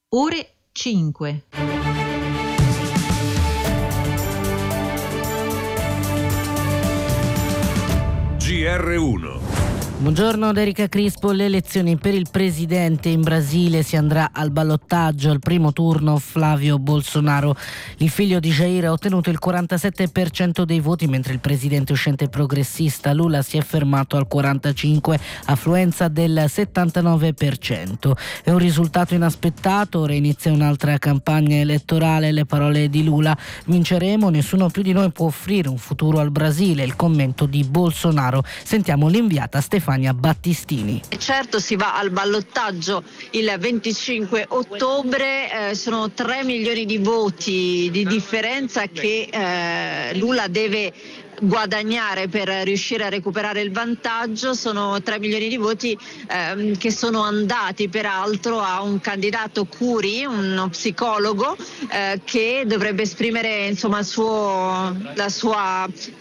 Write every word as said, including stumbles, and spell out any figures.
Ore cinque. G R uno. Buongiorno da Erika Crispo. Le elezioni per il presidente in Brasile, si andrà al ballottaggio. Al primo turno Flavio Bolsonaro, il figlio di Jair, ha ottenuto il quarantasette per cento dei voti, mentre il presidente uscente progressista Lula si è fermato al quarantacinque per cento, affluenza del settantanove per cento. È un risultato inaspettato. Ora inizia un'altra campagna elettorale. Le parole di Lula: vinceremo, nessuno più di noi può offrire un futuro al Brasile. Il commento di Bolsonaro. Sentiamo l'inviata Stefania Battistini. Certo, si va al ballottaggio il venticinque ottobre, eh, sono tre milioni di voti di differenza che eh, Lula deve guadagnare per riuscire a recuperare il vantaggio. Sono tre milioni di voti ehm, che sono andati peraltro a un candidato Curi, uno psicologo eh, che dovrebbe esprimere insomma il suo, la sua